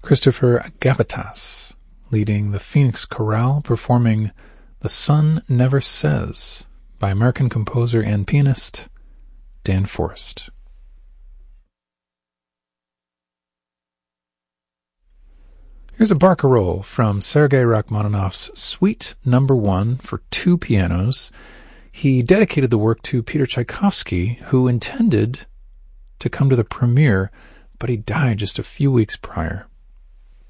Christopher Gabatas, leading the Phoenix Chorale, performing The Sun Never Says by American composer and pianist Dan Forrest. Here's a barcarolle from Sergei Rachmaninoff's Suite No. 1 for two pianos. He dedicated the work to Peter Tchaikovsky, who intended to come to the premiere, but he died just a few weeks prior.